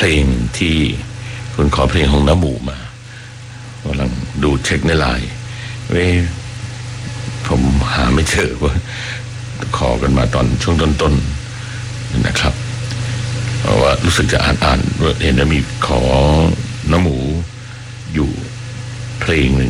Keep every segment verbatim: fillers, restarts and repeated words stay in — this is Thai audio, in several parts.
ลงที่คุณขอเพลงของน้ำหมูมากำลังดูเช็คในไลน์เว้ยผมหาไม่เจอว่าขอกันมาตอนช่วงต้นๆนะครับเพราะว่ารู้สึกจะอ่านอ่านเห็นว่ามีขอน้ำหมูอยู่เพลงหนึ่ง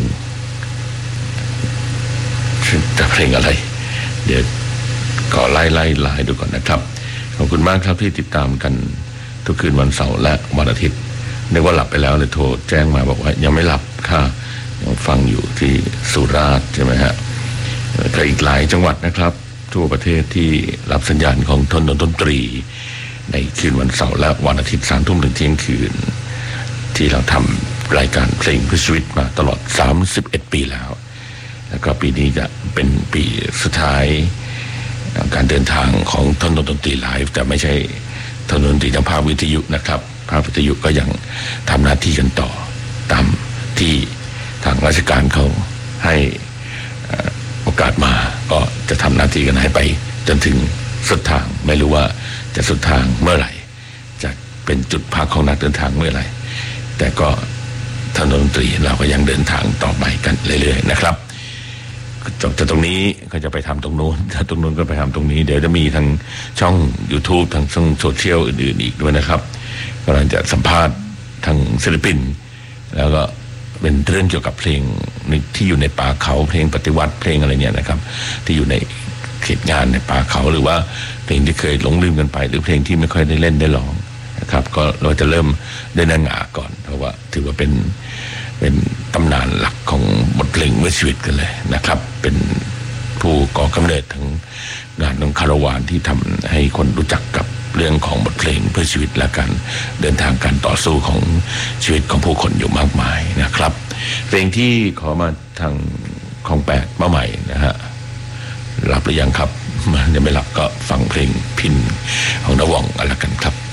จะเพลงอะไรเดี๋ยวก็ไล่ไล่ไล่ดูก่อนนะครับขอบคุณมากครับที่ติดตามกันทุกคืนวันเสาร์และวันอาทิตย์นึกว่าหลับไปแล้วเลยโทรแจ้งมาบอกว่ายังไม่หลับค่ะยังฟังอยู่ที่สุราษฎร์ใช่ไหมฮะก็อีกหลายจังหวัดนะครับทั่วประเทศที่รับสัญญาณของทนดนตรีในคืนวันเสาร์และวันอาทิตย์สามทุ่มถึงเที่ยงคืนที่เราทำรายการเพลงเพื่อชีวิตมาตลอดสามสิบเอ็ดปีแล้วแล้วก็ปีนี้จะเป็นปีสุดท้ายการเดินทางของทนดนตรีไลฟ์แต่ไม่ใช่ทนดนตรีทางภาควิทยุนะครับภาควิทยุก็ยังทำหน้าที่กันต่อตามที่ทางราชการเขาให้โอกาสมาก็จะทำหน้าที่กันให้ไปจนถึงสุดทางไม่รู้ว่าจะสุดทางเมื่อไหร่จะเป็นจุดพักของนักเดินทางเมื่อไหร่แต่ก็ทางดนตรีเราก็ยังเดินทางต่อไปกันเรื่อยๆนะครับจบจากตรงนี้ก็จะไปทำตรงโน้นถ้าตรงโน้นก็ไปทำตรงนี้เดี๋ยวจะมีทางช่อง YouTube ทางช่องโซเชียลอื่นๆอีกด้วยนะครับกำลังจะสัมภาษณ์ทางศิลปินแล้วก็เป็นเรื่องเกี่ยวกับเพลงที่อยู่ในป่าเขาเพลงปฏิวัติเพลงอะไรเนี่ยนะครับที่อยู่ในเขตงานในป่าเขาหรือว่าเพลงที่เคยหลงลืมกันไปหรือเพลงที่ไม่ค่อยได้เล่นได้ร้องนะครับก็เราจะเริ่มด้วยนางหงาก่อนเพราะว่าถือว่าเป็นเป็นตำนานหลักของบทเพลงเมื่อชีวิตกันเลยนะครับเป็นผู้ก่อกำเนิดทั้งงานของคาราวานที่ทำให้คนรู้จักกับเรื่องของบทเพลงเพื่อชีวิตและการเดินทางการต่อสู้ของชีวิตของผู้คนอยู่มากมายนะครับเพลงที่ขอมาทางของแปดมาใหม่นะฮะรับหรือยังครับมันยังไม่รับก็ฟังเพลงพินของนวองอะไรกันครับ